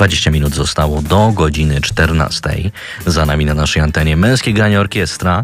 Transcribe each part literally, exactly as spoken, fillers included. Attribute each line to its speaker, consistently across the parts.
Speaker 1: dwadzieścia minut zostało do godziny czternastej. Za nami na naszej antenie Męskie Granie Orkiestra.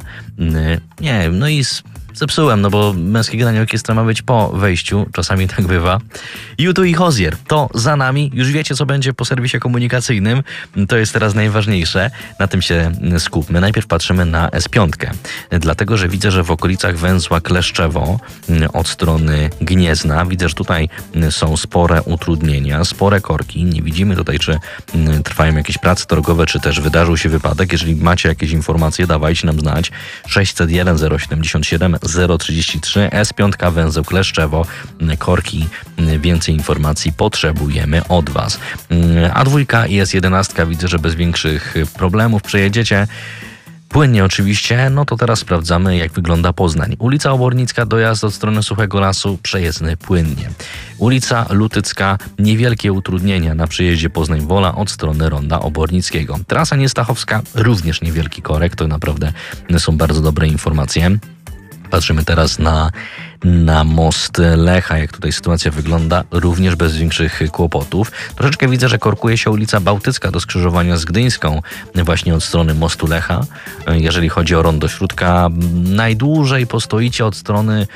Speaker 1: Nie, no i zepsułem, no bo Męskie Granie Orkiestra ma być po wejściu, czasami tak bywa. U two i Hozier, to za nami. Już wiecie, co będzie po serwisie komunikacyjnym. To jest teraz najważniejsze. Na tym się skupmy. Najpierw patrzymy na S pięć. Dlatego, że widzę, że w okolicach węzła Kleszczewo od strony Gniezna, widzę, że tutaj są spore utrudnienia, spore korki. Nie widzimy tutaj, czy trwają jakieś prace drogowe, czy też wydarzył się wypadek. Jeżeli macie jakieś informacje, dawajcie nam znać. sześćset jeden zero siedemdziesiąt siedem zero trzydzieści trzy S pięć, węzeł Kleszczewo, korki. Więcej informacji potrzebujemy od Was. A dwójka i S jedenaście widzę, że bez większych problemów przejedziecie. Płynnie oczywiście, no to teraz sprawdzamy, jak wygląda Poznań. Ulica Obornicka, dojazd od strony Suchego Lasu, przejezdny płynnie. Ulica Lutycka, niewielkie utrudnienia na przejeździe Poznań-Wola od strony Ronda Obornickiego. Trasa Niestachowska, również niewielki korek, to naprawdę są bardzo dobre informacje. Patrzymy teraz na, na most Lecha, jak tutaj sytuacja wygląda, również bez większych kłopotów. Troszeczkę widzę, że korkuje się ulica Bałtycka do skrzyżowania z Gdyńską, właśnie od strony mostu Lecha. Jeżeli chodzi o rondo Śródka, najdłużej postoicie od strony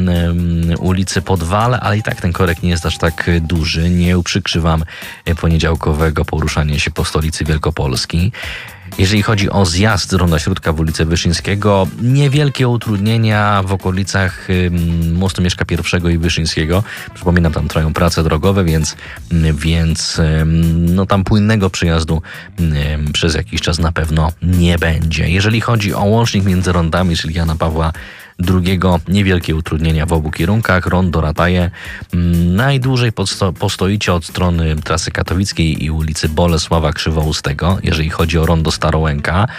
Speaker 1: um, ulicy Podwale, ale i tak ten korek nie jest aż tak duży. Nie uprzykrzył wam poniedziałkowego poruszania się po stolicy Wielkopolski. Jeżeli chodzi o zjazd z Ronda Śródka w ulicę Wyszyńskiego, niewielkie utrudnienia w okolicach mostu Mieszka I i Wyszyńskiego. Przypominam, tam trwają prace drogowe, więc, więc no, tam płynnego przejazdu przez jakiś czas na pewno nie będzie. Jeżeli chodzi o łącznik między rondami, czyli Jana Pawła drugiego, niewielkie utrudnienia w obu kierunkach. Rondo Rataje. Najdłużej posto- postoicie od strony trasy katowickiej i ulicy Bolesława Krzywoustego. Jeżeli chodzi o rondo Starołęka,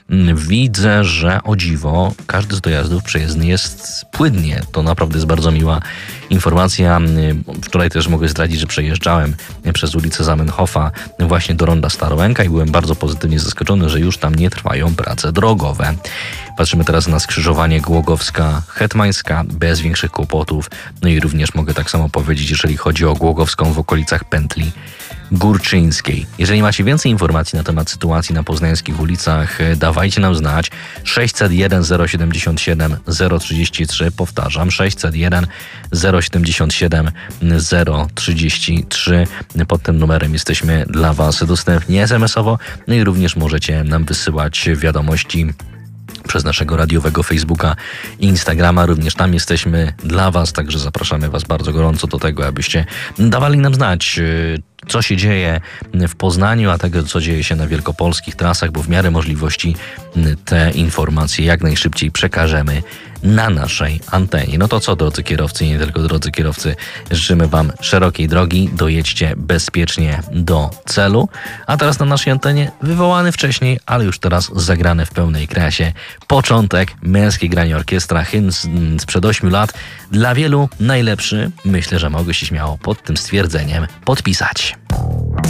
Speaker 1: widzę, że o dziwo każdy z dojazdów przejezdny jest płynnie. To naprawdę jest bardzo miła informacja. Wczoraj też mogę zdradzić, że przejeżdżałem przez ulicę Zamenhofa właśnie do ronda Starołęka i byłem bardzo pozytywnie zaskoczony, że już tam nie trwają prace drogowe. Patrzymy teraz na skrzyżowanie Głogowska-Hetmańska bez większych kłopotów. No i również mogę tak samo powiedzieć, jeżeli chodzi o Głogowską w okolicach pętli Górczyńskiej. Jeżeli macie więcej informacji na temat sytuacji na poznańskich ulicach, dawajcie nam znać. sześćset jeden zero siedemdziesiąt siedem zero trzydzieści trzy, powtarzam, sześćset jeden zero siedemdziesiąt siedem zero trzydzieści trzy. Pod tym numerem jesteśmy dla Was dostępni es em esowo, no i również możecie nam wysyłać wiadomości przez naszego radiowego Facebooka i Instagrama. Również tam jesteśmy dla Was, także zapraszamy Was bardzo gorąco do tego, abyście dawali nam znać, co się dzieje w Poznaniu, a tego, co dzieje się na wielkopolskich trasach, bo w miarę możliwości te informacje jak najszybciej przekażemy na naszej antenie. No to co, drodzy kierowcy i nie tylko drodzy kierowcy, życzymy Wam szerokiej drogi, dojedźcie bezpiecznie do celu, a teraz na naszej antenie wywołany wcześniej, ale już teraz zagrane w pełnej krasie początek Męskie Granie Orkiestra, hymn sprzed ośmiu lat, dla wielu najlepszy. Myślę, że mogę się śmiało pod tym stwierdzeniem podpisać.